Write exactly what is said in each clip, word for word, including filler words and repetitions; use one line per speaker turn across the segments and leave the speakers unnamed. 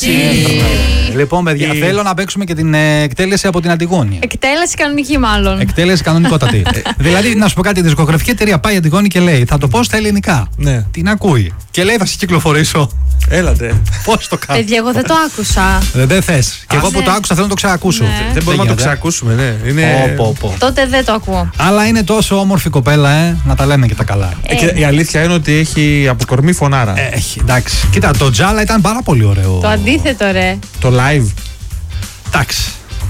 έτσι.
Λοιπόν, παιδιά, η... θέλω να παίξουμε και την ε, εκτέλεση από την Αντιγόνη.
Εκτέλεση κανονική, μάλλον.
Εκτέλεση κανονικότατη. δηλαδή, να σου πω κάτι, η δισκογραφική εταιρεία πάει η Αντιγόνη και λέει: θα το πω στα ελληνικά.
Ναι.
Την ακούει. Και λέει: θα σε κυκλοφορήσω.
Έλατε.
Πώς το κάνω.
Παιδιά, εγώ δεν το άκουσα.
Δεν, δεν θες. Και εγώ που
ναι.
το άκουσα θέλω να το ξανακούσω.
Ναι.
Δεν μπορούμε να το ξανακούσουμε, ναι. Είναι...
Πω, πω, πω.
Τότε δεν το ακούω.
Αλλά είναι τόσο όμορφη κοπέλα, ε, να τα λέμε και τα καλά.
Ε, και η αλήθεια είναι ότι έχει από κορμί φωνάρα.
Ε, έχει, εντάξει. Κοίτα, το Τζάλα ήταν πάρα πολύ ωραίο.
Το αντίθετο, ρε.
Το live.
Εντάξει.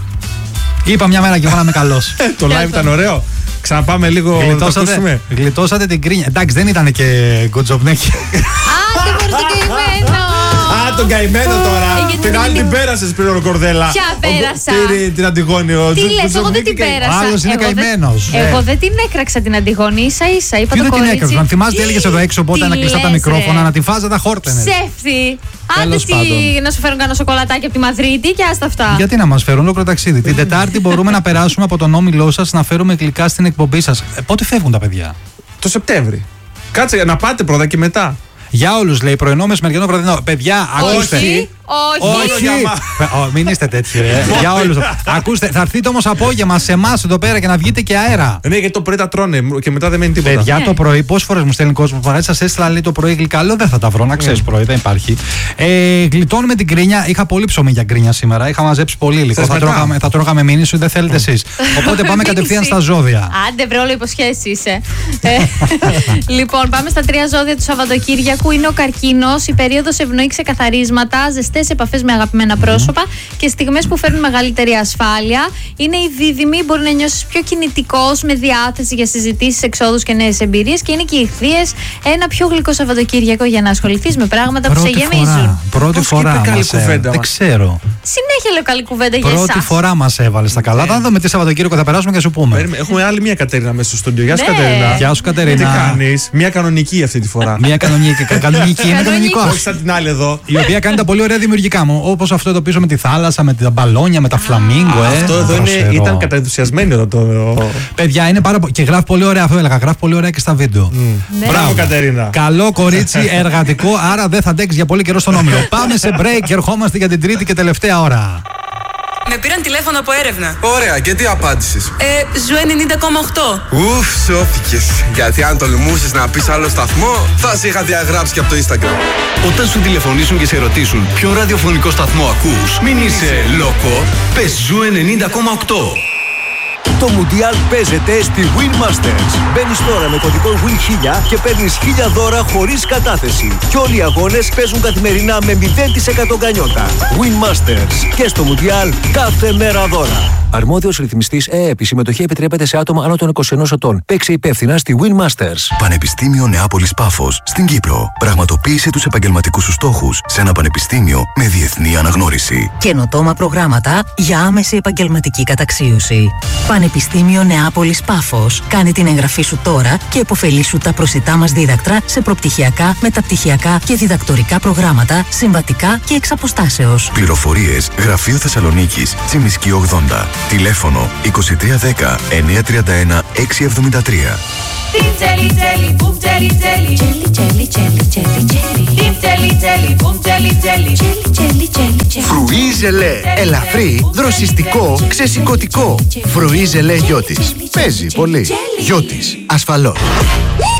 Είπα μια μέρα και εγώ να είμαι καλός.
Το live ήταν ωραίο. Ξαναπάμε λίγο να το ακούσουμε.
Γλιτώσατε την κρίνια. Εντάξει, δεν ήταν και γκοτζομπνέκι.
Α, δεν μπορεί το καημένο.
Α, τον καημένο τώρα.
Ε,
την άλλη την πέρασε πριν ο Κορδέλα.
Ποια πέρασα.
Την, την Αντιγόνη.
Τι λες, εγώ δεν την πέρασα.
Άλλος είναι καημένος.
Εγώ δεν την έκραξα την Αντιγόνη, ίσα ίσα. Είπα
Ποιο
το
δεν την
κορίτσι.
έκραξα. Αν θυμάσαι τι έλεγες εδώ έξω, οπότε να κλειστά τα μικρόφωνα, να τη φάζα τα χόρτενες.
Ψεύτη. Άντε τι, να σου φέρουν κανένα σοκολατάκι από τη Μαδρίτη και άστα αυτά.
Γιατί να μας φέρουν ολόκληρο ταξίδι. Την Τετάρτη μπορούμε να περάσουμε από τον όμιλό σας να φέρουμε γλυκά στην εκπομπή σας. Ε, πότε φεύγουν τα παιδιά?
Το Σεπτέμβρη. Κάτσε να πάτε πρώτα και μετά.
Για όλους λέει, πρωινό, μεσημεριανό, βραδινό. Παιδιά, ακούστε.
Όχι. Όχι.
Όχι. Ω, μην είστε τέτοιοι, ρε. Για όλους. Ακούστε, θα έρθετε όμως απόγευμα σε εμάς εδώ πέρα και να βγείτε και αέρα.
Ναι, γιατί το πρωί τα τρώνε και μετά δεν μένει τίποτα.
Παιδιά, το πρωί, πόσες φορές μου στέλνει κόσμο που παράδειγμα σας έστειλα λέει το πρωί γλυκά. Λέω δεν θα τα βρω, να ξέρεις πρωί, δεν υπάρχει. Ε, γλιτώνουμε την κρίνια. Είχα πολύ ψωμί για κρίνια σήμερα. Είχα μαζέψει πολύ υλικό. Θα τρώγαμε, θα τρώγαμε μήνυ σου, δεν θέλετε εσείς. Οπότε πάμε κατευθείαν στα ζώδια.
Άντε, βρε, όλο υποσχέσεις είσαι. Λοιπόν, πάμε στα τρία ζώδια του Σαββατοκύριακου. Είναι ο Καρκίνος, η περίοδος ευνοεί ξεκαθαρίσματα, ζεστές επαφές με αγαπημένα πρόσωπα και στιγμές που φέρνουν μεγαλύτερη ασφάλεια. Είναι η Δίδυμη, μπορεί να νιώσεις πιο κινητικός, με διάθεση για συζητήσεις, εξόδους και νέες εμπειρίες. Και είναι και οι Ιχθύες, ένα πιο γλυκό Σαββατοκύριακο για να ασχοληθείς με πράγματα που σε γεμίζουν.
Πρώτη
Πώς
φορά
είπε καλή
μας
κουβέντα,
έβαλε. Δεν ξέρω.
Συνέχεια λέω καλή κουβέντα για
Πρώτη
εσάς.
φορά μας έβαλε στα καλά. Θα δούμε τι Σαββατοκύριακο θα περάσουμε και σου πούμε.
Έχουμε άλλη μια Κατερίνα μέσα στο στούντιο. Γεια σου,
Ναι.
Κατερίνα.
Γεια σου, Κατερίνα.
Τι κάνεις? Μια κανονική αυτή τη φορά.
Μια κανονική, κανονική είναι κανονικό.
Όχι σαν την άλλη εδώ.
Η οποία κάνει τα πολύ ωραία δημιουργικά μου. Όπως αυτό εδώ πίσω με τη θάλασσα, με τα μπαλόνια, με τα φλαμίγκο. Ε.
Αυτό εδώ είναι, ήταν καταενθουσιασμένη εδώ το.
Παιδιά είναι πάρα πολύ. Και γράφει πολύ ωραία, αυτό έλεγα. Γράφει πολύ ωραία και στα βίντεο.
Ναι.
Μπράβο, Κατερίνα.
Καλό κορίτσι, εργατικό, άρα δεν θα αντέξει για πολύ καιρό στον όμιλο. Πάμε σε break και ερχόμαστε για την τρίτη και τελευταία ώρα.
Με πήραν τηλέφωνο από έρευνα.
Ωραία, και τι απάντησες?
Ε, Ζου ενενήντα κόμμα οκτώ.
Ουφ, σώθηκες. Γιατί αν τολμούσες να πεις άλλο σταθμό, θα σε είχα διαγράψει και από το Instagram.
Όταν σου τηλεφωνήσουν και σε ρωτήσουν ποιο ραδιοφωνικό σταθμό ακούς, μην είσαι λόκο, πες Ζου ενενήντα κόμμα οκτώ.
Το Μουντιάλ παίζεται στη Win Masters. Μπαίνεις τώρα με κωδικό Win χίλια και παίρνεις χίλια δώρα χωρίς κατάθεση. Και όλοι οι αγώνες παίζουν καθημερινά με μηδέν τοις εκατό γκανιότα. Win Masters. Και στο Μουντιάλ κάθε μέρα δώρα. Αρμόδιος ρυθμιστής ΕΕΠ. Η συμμετοχή επιτρέπεται σε άτομα άνω των είκοσι ενός ετών. Παίξε υπεύθυνα στη Win Masters.
Πανεπιστήμιο Νεάπολης Πάφος στην Κύπρο. Πραγματοποίησε τους επαγγελματικούς σου στόχους σε ένα πανεπιστήμιο με διεθνή αναγνώριση.
Καινοτόμα προγράμματα για άμεση επαγγελματική καταξίωση. Πανεπιστήμιο Νεάπολης Πάφος. Κάνε την εγγραφή σου τώρα και επωφελήσου τα προσιτά μας δίδακτρα σε προπτυχιακά, μεταπτυχιακά και διδακτορικά προγράμματα, συμβατικά και εξ αποστάσεως.
Πληροφορίες Γραφείο Θεσσαλονίκης, Τσιμισκή ογδόντα. Τηλέφωνο είκοσι τρία δέκα εννιακόσια τριάντα ένα εξακόσια εβδομήντα τρία.
Φρουί ζελέ. Ελαφρύ, δροσιστικό, ξεσηκωτικό. Φρουί ζελέ Γιώτης. Παίζει πολύ. Γιώτης. Ασφαλώς.